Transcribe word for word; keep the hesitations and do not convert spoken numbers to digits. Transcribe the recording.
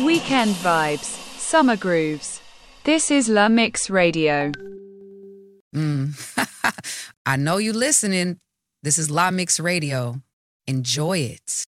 Weekend vibes, summer grooves. This is La Mix Radio. Mm. I know you listening. This is La Mix Radio. Enjoy it.